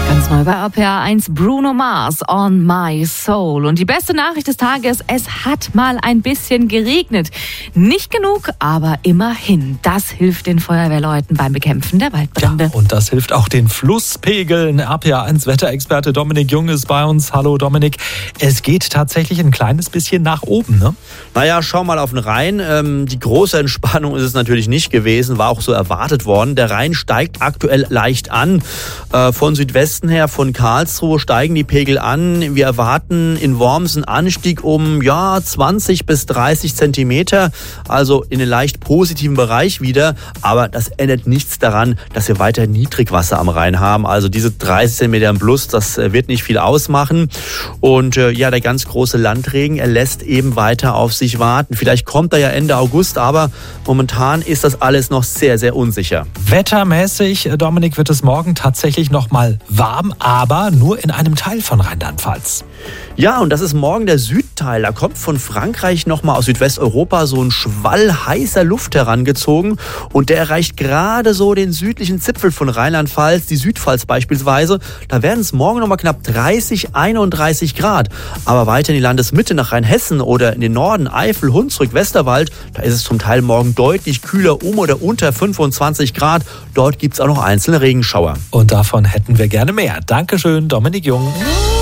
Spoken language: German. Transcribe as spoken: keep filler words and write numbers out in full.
Ganz neu bei R P R eins, Bruno Mars, On My Soul. Und die beste Nachricht des Tages, es hat mal ein bisschen geregnet. Nicht genug, aber immerhin. Das hilft den Feuerwehrleuten beim Bekämpfen der Waldbrände. Ja, und das hilft auch den Flusspegeln. R P R eins Wetterexperte Dominik Jung ist bei uns. Hallo Dominik. Es geht tatsächlich ein kleines bisschen nach oben, ne? Naja, schau mal auf den Rhein. Ähm, die große Entspannung ist es natürlich nicht gewesen, war auch so erwartet worden. Der Rhein steigt aktuell leicht an. Äh, von Südwesten her, von Karlsruhe steigen die Pegel an. Wir erwarten in Worms einen Anstieg um ja, zwanzig bis dreißig Zentimeter, also in den leicht positiven Bereich wieder. Aber das ändert nichts daran, dass wir weiter Niedrigwasser am Rhein haben. Also diese dreißig Zentimeter im Plus, das wird nicht viel ausmachen. Und äh, ja, der ganz große Landregen, er lässt eben weiter auf sich warten. Vielleicht kommt er ja Ende August, aber momentan ist das alles noch sehr, sehr unsicher. Wettermäßig, Dominik, wird es morgen tatsächlich noch mal warm, aber nur in einem Teil von Rheinland-Pfalz. Ja, und das ist morgen der Südteil. Da kommt von Frankreich nochmal aus Südwesteuropa so ein Schwall heißer Luft herangezogen. Und der erreicht gerade so den südlichen Zipfel von Rheinland-Pfalz, die Südpfalz beispielsweise. Da werden es morgen nochmal knapp dreißig, einunddreißig Grad. Aber weiter in die Landesmitte nach Rheinhessen oder in den Norden, Eifel, Hunsrück, Westerwald, da ist es zum Teil morgen deutlich kühler, um oder unter fünfundzwanzig Grad. Dort gibt es auch noch einzelne Regenschauer. Und davon hätten wir gerne mehr. Dankeschön, Dominik Jung.